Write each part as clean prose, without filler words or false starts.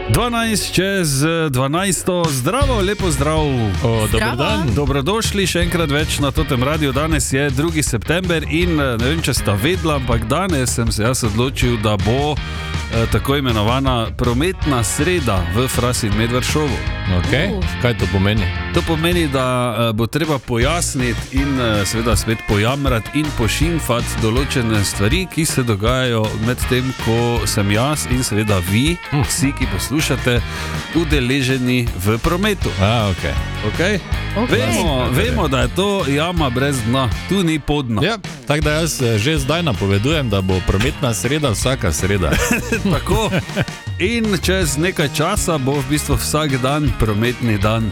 12 čez 12. Zdravo, lepo zdrav. Dober dan. Dobrodošli še enkrat več na Totem Radiu. Danes je 2. september in ne vem, če sta vedela, ampak danes sem se jaz odločil, da bo tako imenovana prometna sreda v Frasi in Medvršovu. Okay. Kaj to pomeni? To pomeni, da bo treba pojasniti in seveda spet pojamrati in pošimfati določene stvari, ki se dogajajo med tem, ko sem jaz in seveda vi, vsi, ki poslušate, udeleženi v prometu. Okay. Vemo, da je to jama brez dna, tu ni podna. Ja, tako da jaz že zdaj napovedujem, da bo prometna sreda vsaka sreda. Tako. In čez nekaj časa bo v bistvu vsak dan prometni dan.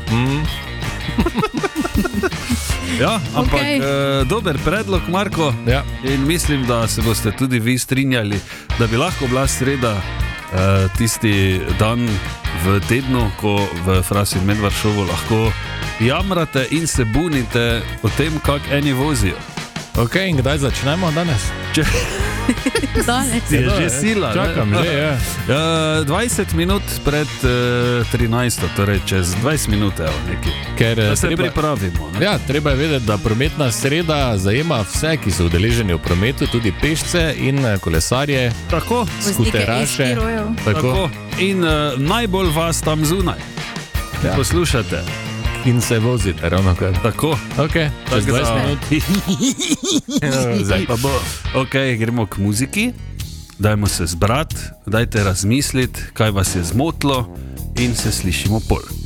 Ja, ampak dober predlog, Marko. Ja. In mislim, da se boste tudi vi strinjali, da bi lahko bila sreda tisti dan v tednu, ko v Frasi in Medvršovu lahko jamrate in se bunite o tem, kak eni vozijo. Ok, in kdaj začnemo danes? Danes. Je že sila. Čakam, že je. 20 minut pred 13, torej čez 20 minut, da se pripravimo. Ne? Ja, treba je vedeti, da prometna sreda zajema vse, ki so udeleženi v prometu, tudi pešce in kolesarje, tako, skuteraše. Tako. In najbolj vas tam zunaj. Ja. Poslušate. In se vozite, ravno kar. Tako. Ok, čez 20 minut. Zdaj pa bo. Ok, gremo k muziki. Dajmo se zbrati, dajte razmisliti, kaj vas je zmotilo in se slišimo pol.